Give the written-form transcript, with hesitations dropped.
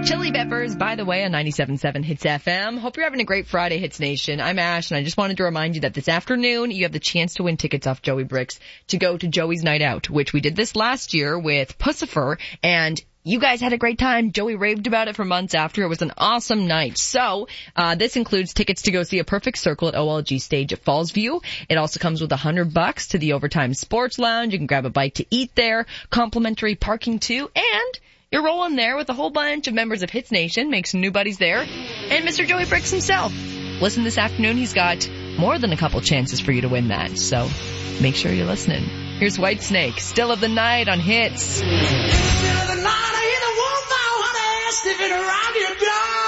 Chili Peppers, by the way, on 97.7 Hits FM. Hope you're having a great Friday, Hits Nation. I'm Ash, and I just wanted to remind you that this afternoon, you have the chance to win tickets off Joey Bricks to go to Joey's Night Out, which we did this last year with Pussifer, and you guys had a great time. Joey raved about it for months after. It was an awesome night. So, this includes tickets to go see A Perfect Circle at OLG Stage at Fallsview. It also comes with $100 to the Overtime Sports Lounge. You can grab a bite to eat there, complimentary parking too, and you're rolling there with a whole bunch of members of Hits Nation, make some new buddies there, and Mr. Joey Bricks himself. Listen this afternoon, he's got more than a couple chances for you to win that, so make sure you're listening. Here's Whitesnake, Still of the Night on Hits. Still of the night, I hear the wolf, honey, sniffing around your door.